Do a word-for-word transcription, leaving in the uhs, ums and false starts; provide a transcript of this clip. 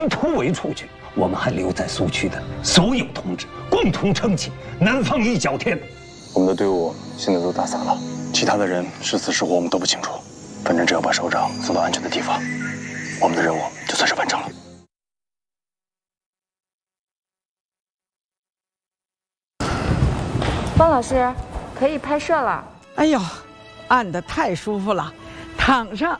突围出去，我们还留在苏区的所有同志共同撑起南方一角天。 我们的队伍现在都打散了，其他的人是死是活我们都不清楚，反正只要把首长送到安全的地方，我们的任务就算是完成了。 方老师，可以拍摄了。 哎呦，按得太舒服了，躺上